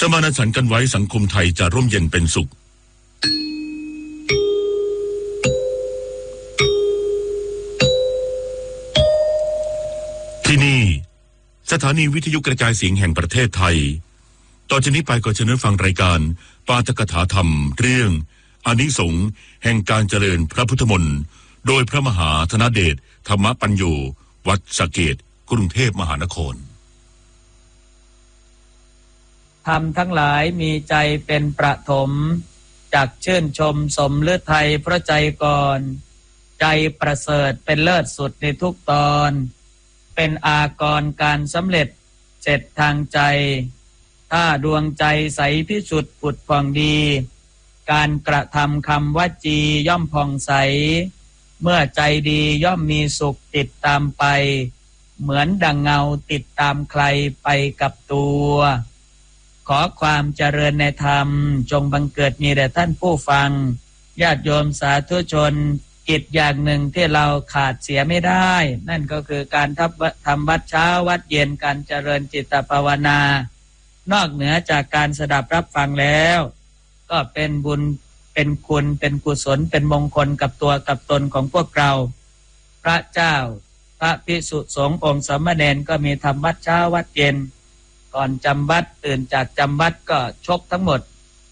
สมานฉันท์กันไว้สังคมไทยจะร่มเย็นเป็นสุขที่นี่สถานีวิทยุกระจายเสียงแห่งประเทศไทยต่อจากนี้ไปก็เชิญฟังรายการปาฐกถาธรรมเรื่องอานิสงส์แห่งการเจริญพระพุทธมนต์โดยพระมหาธนเดชธรรมปัญโยวัดสะเกษกรุงเทพมหานครธรรมทั้งหลายมีใจเป็นประถมจักชื่นชมสมฤทัยเพราะใจก่อนใจประเสริฐเป็นเลิศสุดในทุกตอนเป็นอากรการสำเร็จเสร็จทางใจถ้าดวงใจใสพิสุทธิ์ผุดผ่องดีการกระทำคำวจีย่อมผ่องใสเมื่อใจดีย่อมมีสุขติดตามไปเหมือนดังเงาติดตามใครไปกับตัวขอความเจริญในธรรมจงบังเกิดมีแด่ท่านผู้ฟังญาติโยมสาธุชนกิจอย่างหนึ่งที่เราขาดเสียไม่ได้นั่นก็คือการทำวัดเช้าวัดเย็นการเจริญจิตภาวนานอกเหนือจากการสดับรับฟังแล้วก็เป็นบุญเป็นคุณเป็นกุศลเป็นมงคลกับตัวกับตนของพวกเราพระเจ้าพระภิกษุสงฆ์องค์สามเณรก็มีทำวัดเช้าวัดเย็นก่อนจำวัดตื่นจากจำวัดก็ชกทั้งหมด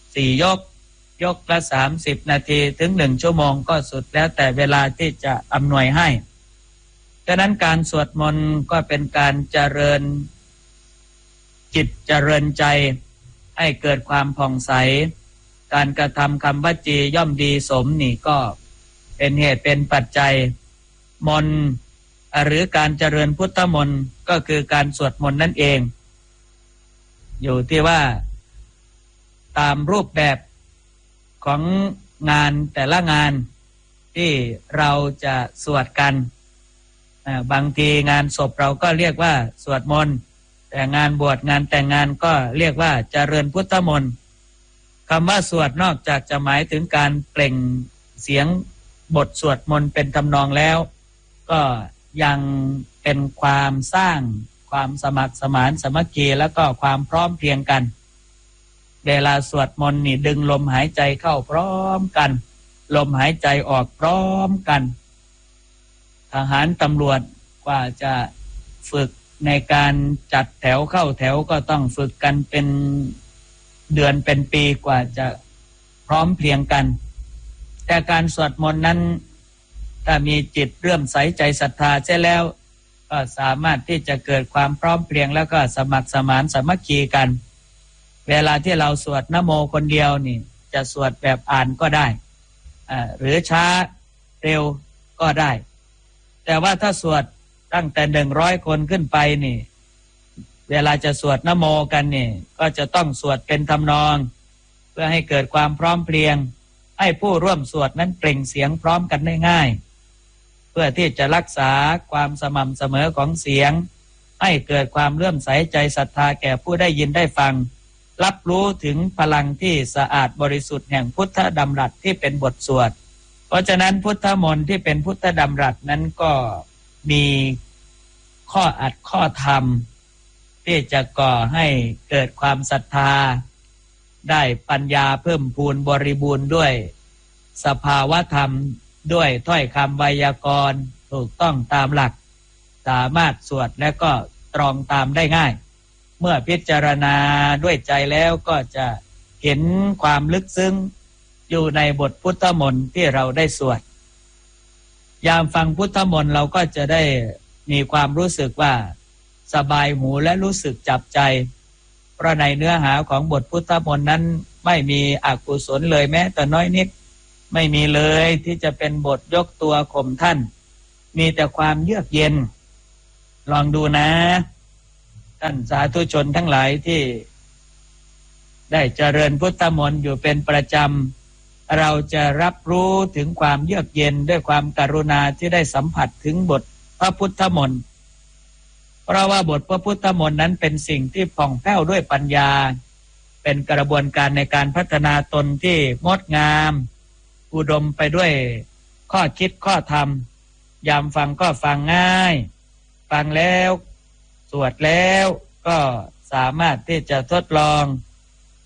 4ยกละ30นาทีถึง1ชั่วโมงก็สุดแล้วแต่เวลาที่จะอำนวยให้ฉะนั้นการสวดมนต์ก็เป็นการเจริญจิตเจริญใจให้เกิดความผ่องใสการกระทำคำวจีย่อมดีสมนี่ก็เป็นเหตุเป็นปัจจัยมนต์หรือการเจริญพุทธมนต์ก็คือการสวดมนต์นั่นเองอยู่ที่ว่าตามรูปแบบของงานแต่ละงานที่เราจะสวดกันบางทีงานศพเราก็เรียกว่าสวดมนต์แต่งานบวชงานแต่งงานก็เรียกว่าเจริญพุทธมนต์คำว่าสวดนอกจากจะหมายถึงการเปล่งเสียงบทสวดมนต์เป็นทำนองแล้วก็ยังเป็นความสร้างความสมัครสมานสามัคคีแล้วก็ความพร้อมเพรียงกันเวลาสวดมนต์นี่ดึงลมหายใจเข้าพร้อมกันลมหายใจออกพร้อมกันทหารตำรวจกว่าจะฝึกในการจัดแถวเข้าแถวก็ต้องฝึกกันเป็นเดือนเป็นปีกว่าจะพร้อมเพรียงกันแต่การสวดมนต์นั้นถ้ามีจิตเลื่อมใสใจศรัทธาใช่แล้วก็สามารถที่จะเกิดความพร้อมเพรียงแล้วก็สมัครสมานสามัคคีกันเวลาที่เราสวดนะโมคนเดียวนี่จะสวดแบบอ่านก็ได้หรือช้าเร็วก็ได้แต่ว่าถ้าสวดตั้งแต่100คนขึ้นไปนี่เวลาจะสวดนะโมกันนี่ก็จะต้องสวดเป็นทำนองเพื่อให้เกิดความพร้อมเพรียงให้ผู้ร่วมสวดนั้นเปล่งเสียงพร้อมกันได้ง่ายเพื่อที่จะรักษาความสม่ำเสมอของเสียงให้เกิดความเลื่อมใสใจศรัทธาแก่ผู้ได้ยินได้ฟังรับรู้ถึงพลังที่สะอาดบริสุทธิ์แห่งพุทธดำรัสที่เป็นบทสวดเพราะฉะนั้นพุทธมนต์ที่เป็นพุทธดำรัสนั้นก็มีข้ออัดข้อธรรมที่จะก่อให้เกิดความศรัทธาได้ปัญญาเพิ่มพูนบริบูรณ์ด้วยสภาวธรรมด้วยถ้อยคำไวยากรณ์ถูกต้องตามหลักสามารถสวดและก็ตรองตามได้ง่ายเมื่อพิจารณาด้วยใจแล้วก็จะเห็นความลึกซึ้งอยู่ในบทพุทธมนต์ที่เราได้สวดยามฟังพุทธมนต์เราก็จะได้มีความรู้สึกว่าสบายหูและรู้สึกจับใจเพราะในเนื้อหาของบทพุทธมนต์นั้นไม่มีอกุศลเลยแม้แต่น้อยนิดไม่มีเลยที่จะเป็นบทยกตัวข่มท่านมีแต่ความเยือกเย็นลองดูนะท่านสาธุชนทั้งหลายที่ได้เจริญพุทธมนต์อยู่เป็นประจำเราจะรับรู้ถึงความเยือกเย็นด้วยความกรุณาที่ได้สัมผัสถึงบทพระพุทธมนต์เพราะว่าบทพระพุทธมนต์นั้นเป็นสิ่งที่ผ่องแผ้วด้วยปัญญาเป็นกระบวนการในการพัฒนาตนที่งดงามอุดมไปด้วยข้อคิดข้อธรรมยามฟังก็ฟังง่ายฟังแล้วสวดแล้วก็สามารถที่จะทดลอง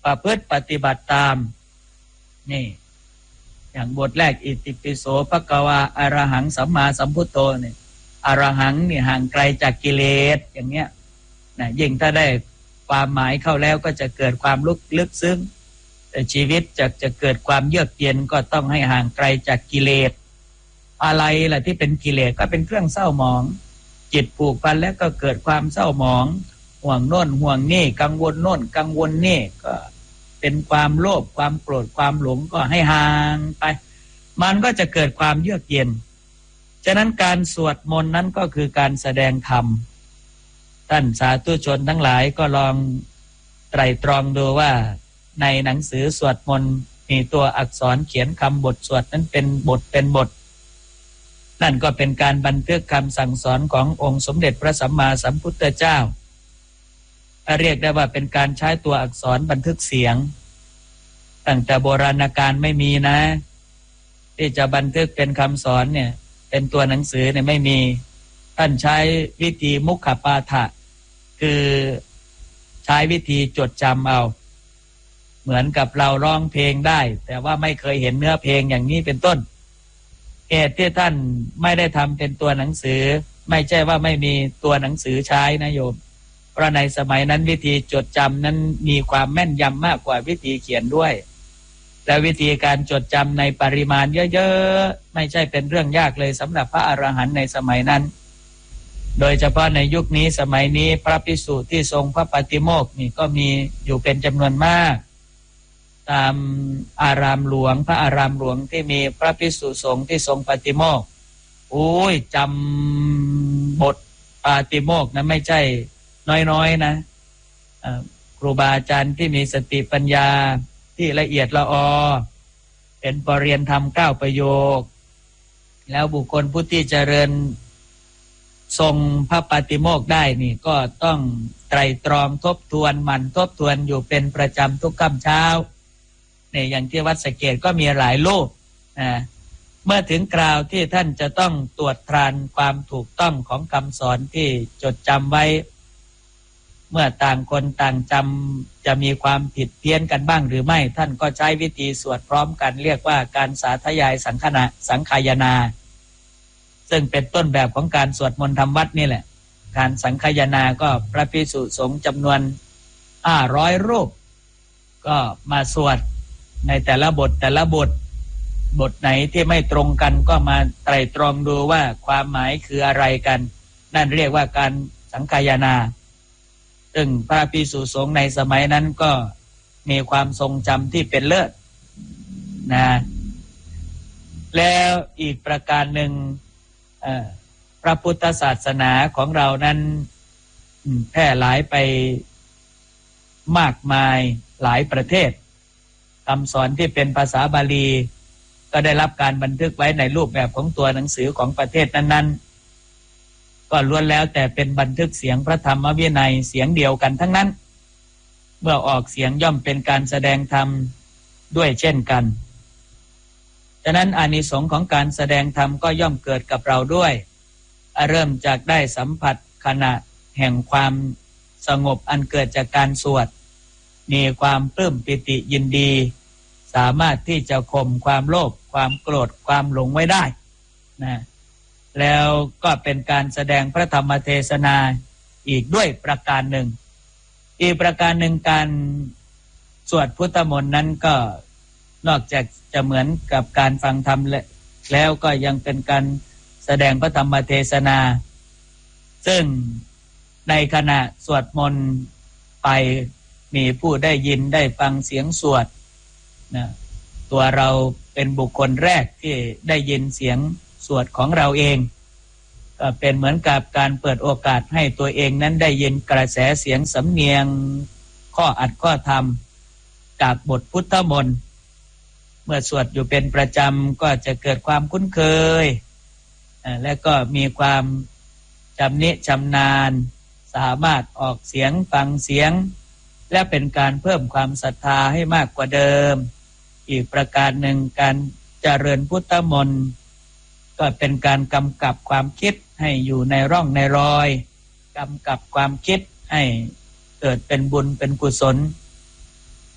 ประพฤติปฏิบัติตามนี่อย่างบทแรกอิติปิโสภควาอรหังสัมมาสัมพุทโธเนี่ยอรหังนี่ห่างไกลจากกิเลสอย่างเงี้ยนะยิ่งถ้าได้ความหมายเข้าแล้วก็จะเกิดความลึกซึ้งแต่ชีวิตจะเกิดความเยือกเย็นก็ต้องให้ห่างไกลจากกิเลสอะไรล่ะที่เป็นกิเลสก็เป็นเครื่องเศร้าหมองจิตผูกพันแล้วก็เกิดความเศร้าหมองห่วงโน่นห่วงนี่กังวลโน่นกังวลนี่ก็เป็นความโลภความโกรธความหลงก็ให้ห่างไปมันก็จะเกิดความเยือกเย็นฉะนั้นการสวดมนต์นั้นก็คือการแสดงธรรมท่านสาธุชนทั้งหลายก็ลองไตร่ตรองดูว่าในหนังสือสวดมนต์มีตัวอักษรเขียนคำบทสวดนั้นเป็นบทนั่นก็เป็นการบันทึกคำสั่งสอนขององค์สมเด็จพระสัมมาสัมพุทธเจ้าเรียกได้ว่าเป็นการใช้ตัวอักษรบันทึกเสียงตั้งแต่โบราณกาลไม่มีนะที่จะบันทึกเป็นคำสอนเนี่ยเป็นตัวหนังสือเนี่ยไม่มีท่านใช้วิธีมุขปาฐะคือใช้วิธีจดจำเอาเหมือนกับเราร้องเพลงได้แต่ว่าไม่เคยเห็นเนื้อเพลงอย่างนี้เป็นต้นเหตุที่ท่านไม่ได้ทำเป็นตัวหนังสือไม่ใช่ว่าไม่มีตัวหนังสือใช้นะโยมเพราะในสมัยนั้นวิธีจดจำนั้นมีความแม่นยำมากกว่าวิธีเขียนด้วยและวิธีการจดจำในปริมาณเยอะๆไม่ใช่เป็นเรื่องยากเลยสำหรับพระอรหันต์ในสมัยนั้นโดยเฉพาะในยุคนี้สมัยนี้พระภิกษุที่ทรงพระปฏิโมกข์นี่ก็มีอยู่เป็นจำนวนมากตามอารามหลวงพระอารามหลวงที่มีพระภิกษุสงฆ์ที่ทรงปฏิโมกข์จำบทปาติโมกข์นะไม่ใช่น้อยๆนะครูบาอาจารย์ที่มีสติปัญญาที่ละเอียดละออเป็นปรริยนธรรม9ประโยคแล้วบุคคลผู้ที่เจริญทรงพระปาติโมกข์ได้นี่ก็ต้องไตร่ตรองทบทวนมันทบทวนอยู่เป็นประจำทุกค่ำเช้าเนี่ยอย่างที่วัดสะเกษก็มีหลายรูปเมื่อถึงคราวที่ท่านจะต้องตรวจทานความถูกต้องของคำสอนที่จดจำไว้เมื่อต่างคนต่างจำจะมีความผิดเพี้ยนกันบ้างหรือไม่ท่านก็ใช้วิธีสวดพร้อมกันเรียกว่าการสาธยายสังขายนาซึ่งเป็นต้นแบบของการสวดมนต์ทำวัดนี่แหละการสังขายนาก็พระภิกษุสงฆ์จำนวน500 รูปก็มาสวดในแต่ละบทบทไหนที่ไม่ตรงกันก็มาไตร่ตรองดูว่าความหมายคืออะไรกันนั่นเรียกว่าการสังขายนาซึ่งพระภิกษุสงฆ์ในสมัยนั้นก็มีความทรงจำที่เป็นเลิศนะแล้วอีกประการหนึ่งพระพุทธศาสนาของเรานั้นแพร่หลายไปมากมายหลายประเทศคำสอนที่เป็นภาษาบาลีก็ได้รับการบันทึกไว้ในรูปแบบของตัวหนังสือของประเทศนั้นๆก็ล้วนแล้วแต่เป็นบันทึกเสียงพระธรรมวินัยเสียงเดียวกันทั้งนั้นเมื่อออกเสียงย่อมเป็นการแสดงธรรมด้วยเช่นกันฉะนั้นอานิสงส์ของการแสดงธรรมก็ย่อมเกิดกับเราด้วยเริ่มจากได้สัมผัสขณะแห่งความสงบอันเกิดจากการสวดมีความปลื้มปิติยินดีสามารถที่จะข่มความโลภความโกรธความหลงไว้ได้นะแล้วก็เป็นการแสดงพระธรรมเทศนาอีกด้วยประการหนึ่งอีกประการหนึ่งการสวดพุทธมนต์นั้นก็นอกจากจะเหมือนกับการฟังธรรมแล้วก็ยังเป็นการแสดงพระธรรมเทศนาซึ่งในขณะสวดมนต์ไปมีผู้ได้ยินได้ฟังเสียงสวดนะตัวเราเป็นบุคคลแรกที่ได้ยินเสียงสวดของเราเองก็เป็นเหมือนกับการเปิดโอกาสให้ตัวเองนั้นได้ยินกระแสเสียงสำเนียงข้ออัดข้อธรรมจากบทพุทธมนต์เมื่อสวดอยู่เป็นประจำก็จะเกิดความคุ้นเคยและก็มีความจำนิชำนาญสามารถออกเสียงฟังเสียงและเป็นการเพิ่มความศรัทธาให้มากกว่าเดิมอีกประการหนึ่งการเจริญพุทธมนต์ก็เป็นการกำกับความคิดให้อยู่ในร่องในรอยกำกับความคิดให้เกิดเป็นบุญเป็นกุศล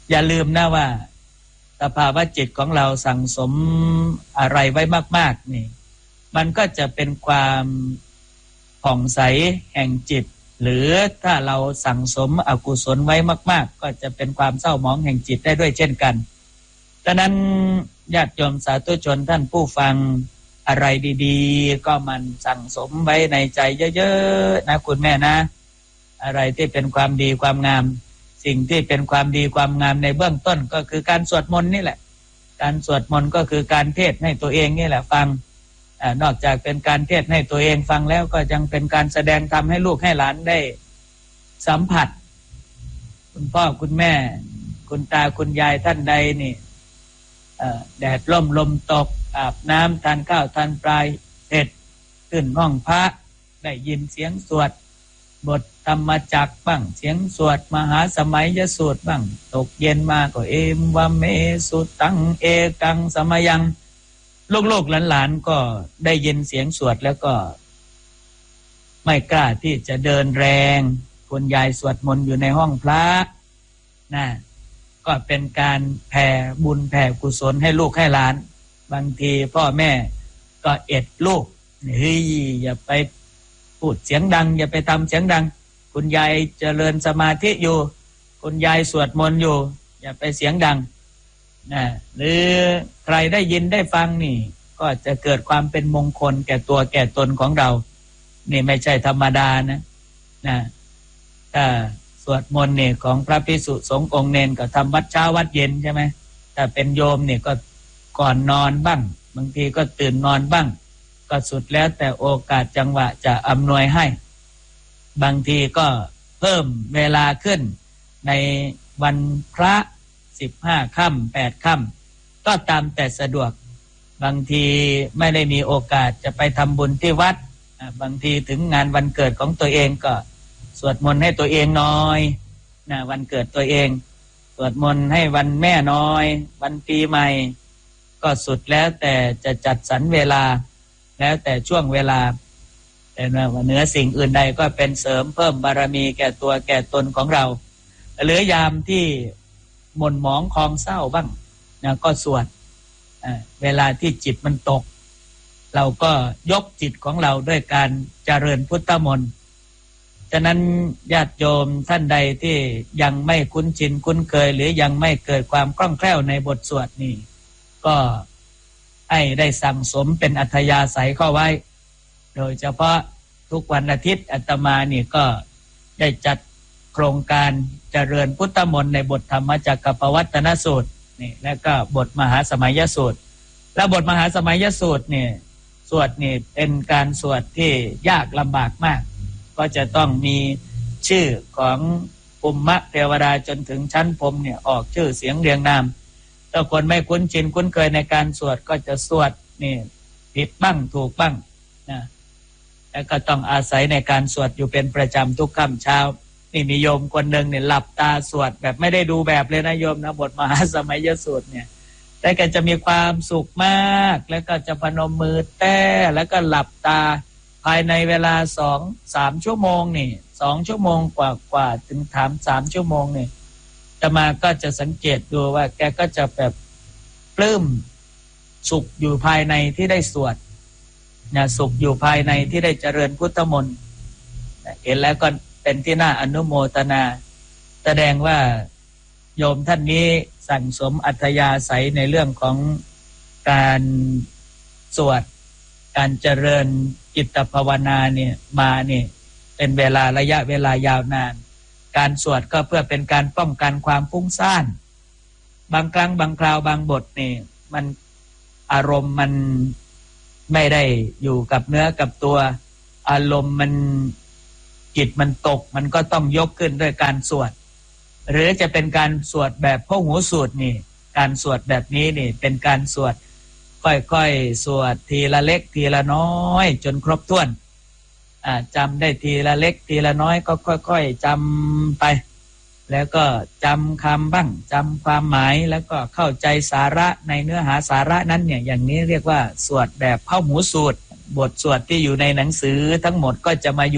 อย่าลืมนะว่าสภาวะจิตของเราสั่งสมอะไรไว้มากๆนี่มันก็จะเป็นความผ่องใสแห่งจิตหรือถ้าเราสั่งสมอกุศลไว้มากๆก็จะเป็นความเศร้าหมองแห่งจิตได้ด้วยเช่นกันดังนั้นญาติโยมสาธุชนท่านผู้ฟังอะไรดีๆก็มันสั่งสมไว้ในใจเยอะๆนะคุณแม่นะอะไรที่เป็นความดีความงามสิ่งที่เป็นความดีความงามในเบื้องต้นก็คือการสวดมนต์นี่แหละการสวดมนต์ก็คือการเทศน์ให้ตัวเองนี่แหละฟังนอกจากเป็นการเทศน์ให้ตัวเองฟังแล้วก็ยังเป็นการแสดงธรรมให้ลูกให้หลานได้สัมผัสคุณพ่อคุณแม่คุณตาคุณยายท่านใดนี่แดดร่มลมตกอาบน้ำทานข้าวทานปลาเสร็จขึ้นห้องพระได้ยินเสียงสวดบทธรรมจักรบ้างเสียงสวดมหาสมัยยสูตรบ้างตกเย็นมาก็เอมวะเมสุตังเอกังสมยังลูกๆหลานๆก็ได้ยินเสียงสวดแล้วก็ไม่กล้าที่จะเดินแรงคุณยายสวดมนต์อยู่ในห้องพระนะก็เป็นการแผ่บุญแผ่กุศลให้ลูกให้หลานบางทีพ่อแม่ก็เอ็ดลูกเฮ้ยอย่าไปพูดเสียงดังอย่าไปทำเสียงดังคุณยายเจริญสมาธิอยู่คุณยายสวดมนต์อยู่อย่าไปเสียงดังนะหรือใครได้ยินได้ฟังนี่ก็จะเกิดความเป็นมงคลแก่ตัวแก่ตนของเรานี่ไม่ใช่ธรรมดานะถ้าสวดมนต์เนี่ยของพระภิกษุสงฆ์องค์เนนก็ทำวัดเช้าวัดเย็นใช่ไหมถ้าเป็นโยมเนี่ยก็ก่อนนอนบ้างบางทีก็ตื่นนอนบ้างก็สุดแล้วแต่โอกาสจังหวะจะอำนวยให้บางทีก็เพิ่มเวลาขึ้นในวันพระ15 ค่ำ8 ค่ำก็ตามแต่สะดวกบางทีไม่ได้มีโอกาสจะไปทำบุญที่วัดบางทีถึงงานวันเกิดของตัวเองก็สวดมนต์ให้ตัวเองหน่อยวันเกิดตัวเองสวดมนต์ให้วันแม่น้อยวันปีใหม่ก็สุดแล้วแต่จะจัดสรรเวลาแล้วแต่ช่วงเวลาแต่ว่าเหนือสิ่งอื่นใดก็เป็นเสริมเพิ่มบารมีแก่ตัวแก่ตนของเราหรือยามที่หม่นหมองคลองเศร้าบ้างก็สวดเวลาที่จิตมันตกเราก็ยกจิตของเราด้วยการเจริญพุทธมนต์ฉะนั้นญาติโยมท่านใดที่ยังไม่คุ้นชินคุ้นเคยหรือยังไม่เกิดความคล่องแคล่วในบทสวดนี่ก็ให้ได้สั่งสมเป็นอัธยาศัยเข้าไว้โดยเฉพาะทุกวันอาทิตย์อาตมานี่ก็ได้จัดโครงการเจริญพุทธมนต์ในบทธรรมจักรปวัตตนสูตรนี่และก็บทมหาสมัยยสูตรและบทมหาสมัยยสูตรนี่สวดนี่เป็นการสวดที่ยากลำบากมากก็จะต้องมีชื่อของภูมิเทวดาจนถึงชั้นพรหมเนี่ยออกชื่อเสียงเรียงนามถ้าคนไม่คุ้นชินคุ้นเคยในการสวดก็จะสวดนี่ผิดบ้างถูกบ้างนะแล้วก็ต้องอาศัยในการสวดอยู่เป็นประจำทุกค่ำเช้านี่มีโยมคนหนึ่งเนี่ยหลับตาสวดแบบไม่ได้ดูแบบเลยนะโยมนะบทมหาสมัยยสูตรเนี่ยแต่แกจะมีความสุขมากแล้วก็จะพนมมือแต้แล้วก็หลับตาภายในเวลา 2-3 ชั่วโมงนี่2 ชั่วโมงกว่าถึง3 ชั่วโมงนี่จะมาก็จะสังเกตดูว่าแกก็จะแบบปลื้มสุขอยู่ภายในที่ได้สวดสุขอยู่ภายในที่ได้เจริญพุทธมนต์เห็นแล้วก็เป็นที่น่าอนุโมทนาแสดงว่าโยมท่านนี้สั่งสมอัธยาศัยในเรื่องของการสวดการเจริญจิตภาวนาเนี่ยมาเนี่ยเป็นระยะเวลายาวนานการสวดก็เพื่อเป็นการป้องกันความฟุ้งซ่านบางครั้งบางคราวบางบทนี่มันอารมณ์มันไม่ได้อยู่กับเนื้อกับตัวอารมณ์มันจิตมันตกมันก็ต้องยกขึ้นด้วยการสวดหรือจะเป็นการสวดแบบพหูสูตรนี่การสวดแบบนี้นี่เป็นการสวดค่อยๆสวดทีละเล็กทีละน้อยจนครบถ้วนจำได้ทีละเล็กทีละน้อยก็ค่อยๆจำไปแล้วก็จำคำบ้างจำความหมายแล้วก็เข้าใจสาระในเนื้อหาสาระนั้นเนี่ยอย่างนี้เรียกว่าสวดแบบพหูสูตรบทสวดที่อยู่ในหนังสือทั้งหมดก็จะมา